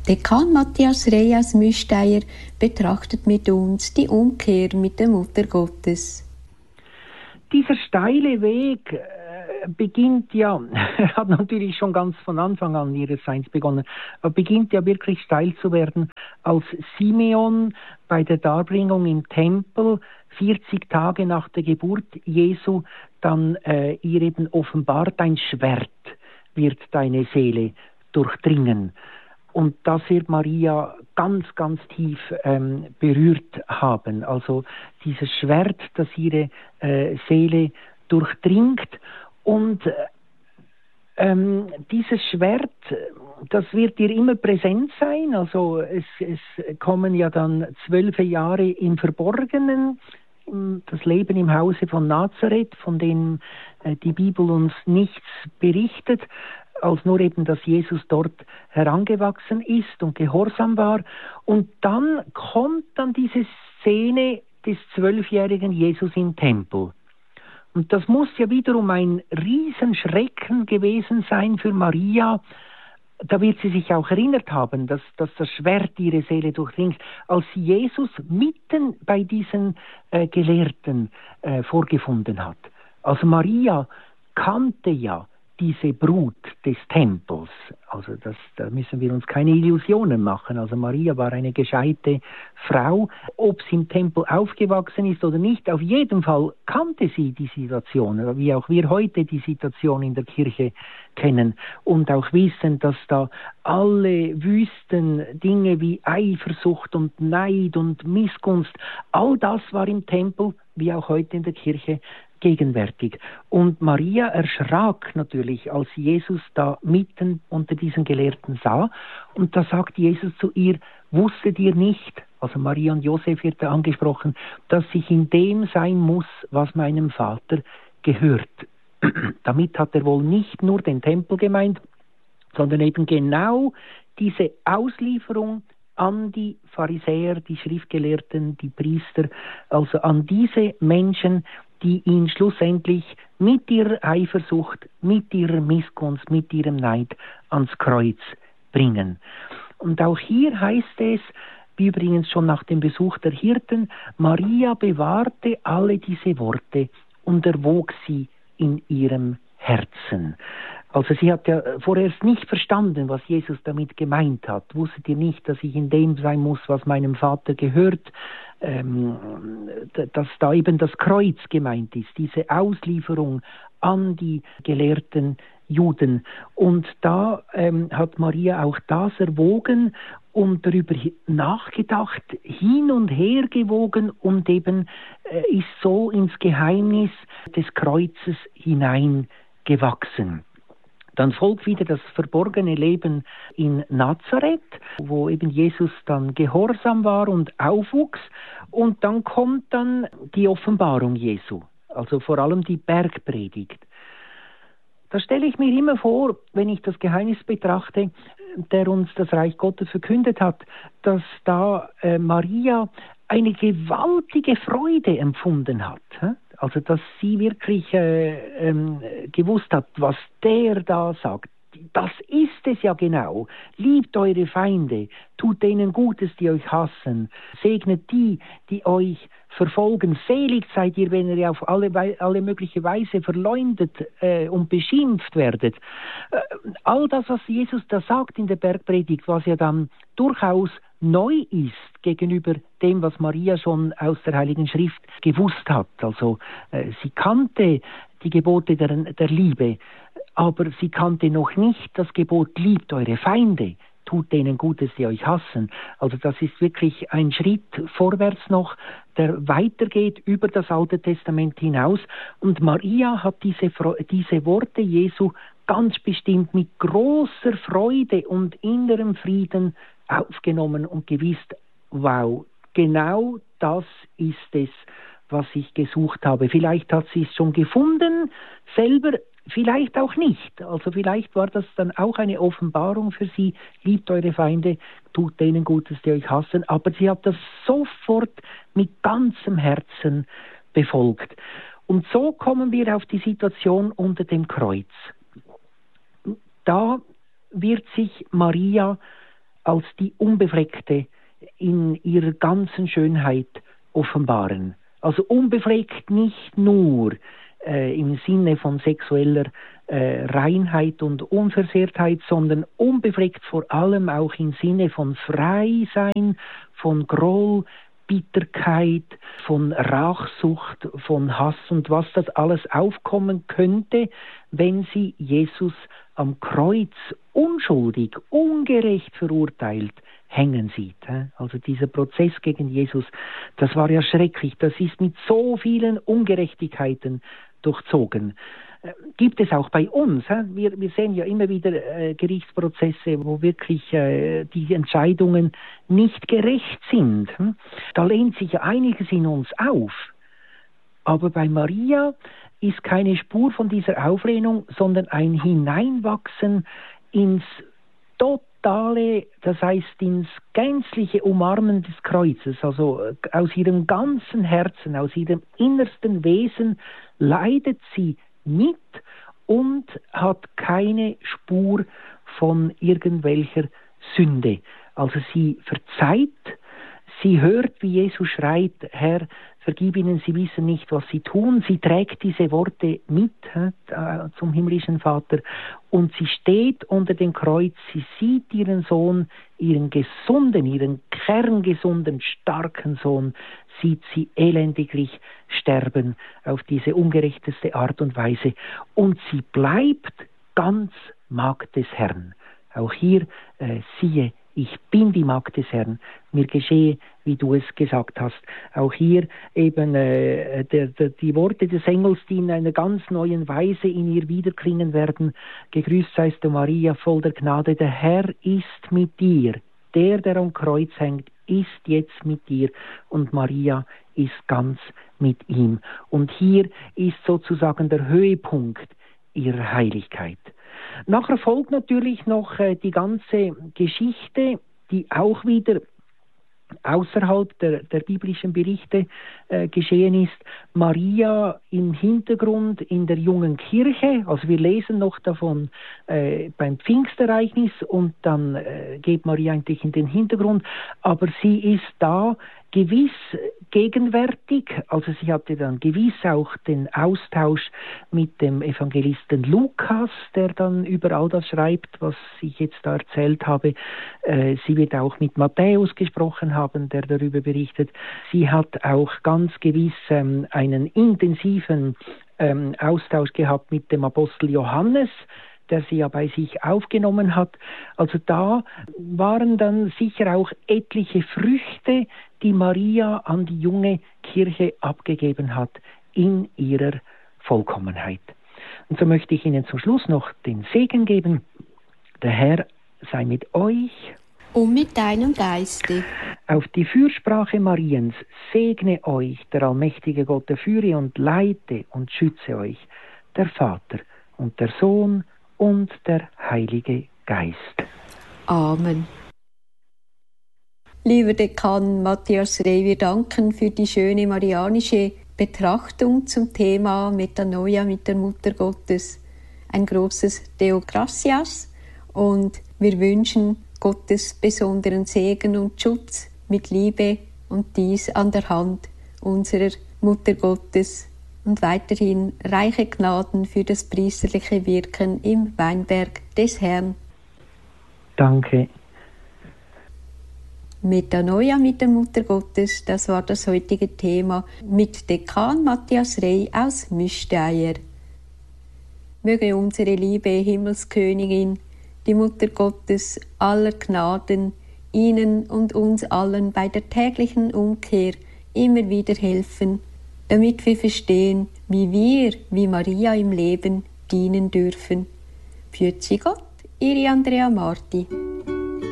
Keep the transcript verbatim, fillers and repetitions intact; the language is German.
Dekan Matthias Reyes Müsteier betrachtet mit uns die Umkehr mit der Mutter Gottes. Dieser steile Weg äh, beginnt ja, hat natürlich schon ganz von Anfang an ihres Seins begonnen, aber beginnt ja wirklich steil zu werden, als Simeon bei der Darbringung im Tempel vierzig Tage nach der Geburt Jesu dann äh, ihr eben offenbart, ein Schwert wird deine Seele durchdringen. Und das wird Maria ganz, ganz tief ähm, berührt haben. Also dieses Schwert, das ihre äh, Seele durchdringt. Und ähm, dieses Schwert, das wird ihr immer präsent sein. Also es, es kommen ja dann zwölf Jahre im Verborgenen. Das Leben im Hause von Nazareth, von dem äh, die Bibel uns nichts berichtet, als nur eben, dass Jesus dort herangewachsen ist und gehorsam war. Und dann kommt dann diese Szene des zwölfjährigen Jesus im Tempel. Und das muss ja wiederum ein Riesenschrecken gewesen sein für Maria. Da wird sie sich auch erinnert haben, dass, dass das Schwert ihre Seele durchdringt, als sie Jesus mitten bei diesen äh, Gelehrten äh, vorgefunden hat. Also Maria kannte ja diese Brut des Tempels. Also das, da müssen wir uns keine Illusionen machen. Also Maria war eine gescheite Frau. Ob sie im Tempel aufgewachsen ist oder nicht, auf jeden Fall kannte sie die Situation, wie auch wir heute die Situation in der Kirche kennen und auch wissen, dass da alle wüsten Dinge wie Eifersucht und Neid und Missgunst, all das war im Tempel wie auch heute in der Kirche gegenwärtig. Und Maria erschrak natürlich, als Jesus da mitten unter diesen Gelehrten sah. Und da sagt Jesus zu ihr, wusstet ihr nicht, also Maria und Josef wird da angesprochen, dass ich in dem sein muss, was meinem Vater gehört. Damit hat er wohl nicht nur den Tempel gemeint, sondern eben genau diese Auslieferung an die Pharisäer, die Schriftgelehrten, die Priester, also an diese Menschen, die ihn schlussendlich mit ihrer Eifersucht, mit ihrer Missgunst, mit ihrem Neid ans Kreuz bringen. Und auch hier heißt es, wie übrigens schon nach dem Besuch der Hirten, Maria bewahrte alle diese Worte und erwog sie in ihrem Herzen. Also sie hat ja vorerst nicht verstanden, was Jesus damit gemeint hat. Wusstet ihr nicht, dass ich in dem sein muss, was meinem Vater gehört, ähm, dass da eben das Kreuz gemeint ist, diese Auslieferung an die gelehrten Juden. Und da ähm, hat Maria auch das erwogen und darüber nachgedacht, hin und her gewogen und eben äh, ist so ins Geheimnis des Kreuzes hineingewachsen. Dann folgt wieder das verborgene Leben in Nazareth, wo eben Jesus dann gehorsam war und aufwuchs. Und dann kommt dann die Offenbarung Jesu, also vor allem die Bergpredigt. Da stelle ich mir immer vor, wenn ich das Geheimnis betrachte, der uns das Reich Gottes verkündet hat, dass da äh, Maria eine gewaltige Freude empfunden hat. Also dass sie wirklich äh, ähm, gewusst hat, was der da sagt. Das ist es ja genau. Liebt eure Feinde, tut denen Gutes, die euch hassen, segnet die, die euch verfolgen. Selig seid ihr, wenn ihr auf alle, alle mögliche Weise verleumdet äh, und beschimpft werdet. Äh, all das, was Jesus da sagt in der Bergpredigt, was ja dann durchaus neu ist gegenüber dem, was Maria schon aus der Heiligen Schrift gewusst hat. Also äh, sie kannte die Gebote der, der Liebe, aber sie kannte noch nicht das Gebot, liebt eure Feinde, tut denen Gutes, die euch hassen. Also das ist wirklich ein Schritt vorwärts noch, der weitergeht über das Alte Testament hinaus. Und Maria hat diese, diese Worte Jesu ganz bestimmt mit großer Freude und innerem Frieden aufgenommen und gewusst, wow, genau das ist es, was ich gesucht habe. Vielleicht hat sie es schon gefunden, selber, vielleicht auch nicht. Also vielleicht war das dann auch eine Offenbarung für sie, liebt eure Feinde, tut denen Gutes, die euch hassen. Aber sie hat das sofort mit ganzem Herzen befolgt. Und so kommen wir auf die Situation unter dem Kreuz. Da wird sich Maria als die Unbefleckte in ihrer ganzen Schönheit offenbaren. Also unbefleckt nicht nur äh, im Sinne von sexueller äh, Reinheit und Unversehrtheit, sondern unbefleckt vor allem auch im Sinne von Freisein, von Groll, Bitterkeit, von Rachsucht, von Hass und was das alles aufkommen könnte, wenn sie Jesus am Kreuz unschuldig, ungerecht verurteilt hängen sieht. Also dieser Prozess gegen Jesus, das war ja schrecklich. Das ist mit so vielen Ungerechtigkeiten durchzogen. Gibt es auch bei uns. Wir, wir sehen ja immer wieder äh, Gerichtsprozesse, wo wirklich äh, die Entscheidungen nicht gerecht sind. Da lehnt sich ja einiges in uns auf. Aber bei Maria ist keine Spur von dieser Auflehnung, sondern ein Hineinwachsen ins totale, das heißt ins gänzliche Umarmen des Kreuzes. Also aus ihrem ganzen Herzen, aus ihrem innersten Wesen leidet sie mit und hat keine Spur von irgendwelcher Sünde. Also sie verzeiht, sie hört, wie Jesus schreit, Herr, vergib ihnen, sie wissen nicht, was sie tun. Sie trägt diese Worte mit äh, zum himmlischen Vater und sie steht unter dem Kreuz, sie sieht ihren Sohn, ihren gesunden, ihren kerngesunden, starken Sohn, sieht sie elendiglich sterben auf diese ungerechteste Art und Weise. Und sie bleibt ganz Magd des Herrn. Auch hier, äh, siehe, ich bin die Magd des Herrn, mir geschehe, wie du es gesagt hast. Auch hier eben äh, der, der, die Worte des Engels, die in einer ganz neuen Weise in ihr wiederklingen werden. Gegrüßt seist du, Maria, voll der Gnade, der Herr ist mit dir. Der, der am Kreuz hängt, ist jetzt mit dir und Maria ist ganz mit ihm. Und hier ist sozusagen der Höhepunkt ihrer Heiligkeit. Nachher folgt natürlich noch äh, die ganze Geschichte, die auch wieder außerhalb der, der biblischen Berichte äh, geschehen ist. Maria im Hintergrund in der jungen Kirche, also wir lesen noch davon äh, beim Pfingstereignis und dann äh, geht Maria eigentlich in den Hintergrund, aber sie ist da gewiss gegenwärtig, also sie hatte dann gewiss auch den Austausch mit dem Evangelisten Lukas, der dann über all das schreibt, was ich jetzt da erzählt habe. Äh, sie wird auch mit Matthäus gesprochen haben, der darüber berichtet. Sie hat auch ganz gewiss ähm, einen intensiven ähm, Austausch gehabt mit dem Apostel Johannes, der sie ja bei sich aufgenommen hat. Also da waren dann sicher auch etliche Früchte, die Maria an die junge Kirche abgegeben hat in ihrer Vollkommenheit. Und so möchte ich Ihnen zum Schluss noch den Segen geben. Der Herr sei mit euch. Und mit deinem Geiste. Auf die Fürsprache Mariens segne euch der allmächtige Gott, der führe und leite und schütze euch, der Vater und der Sohn und der Heilige Geist. Amen. Lieber Dekan Matthias Rey, wir danken für die schöne marianische Betrachtung zum Thema Metanoia mit der Mutter Gottes. Ein großes Deo Gratias und wir wünschen Gottes besonderen Segen und Schutz mit Liebe und dies an der Hand unserer Mutter Gottes und weiterhin reiche Gnaden für das priesterliche Wirken im Weinberg des Herrn. Danke. Metanoia mit der Mutter Gottes, das war das heutige Thema mit Dekan Matthias Rey aus Müsteier. Möge unsere liebe Himmelskönigin, die Mutter Gottes aller Gnaden, Ihnen und uns allen bei der täglichen Umkehr immer wieder helfen, damit wir verstehen, wie wir, wie Maria im Leben, dienen dürfen. Pfiat Gott, Ihre Andrea Marti.